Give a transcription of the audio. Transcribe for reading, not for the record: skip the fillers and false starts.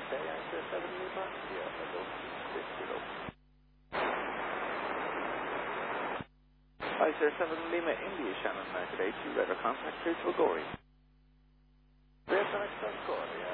Okay, answer 7 Lima. Yeah, hello. 60. Hi, sir, 7 Lima, India, Shannon 982, radar contact, 3 to Agori. There's an extra score,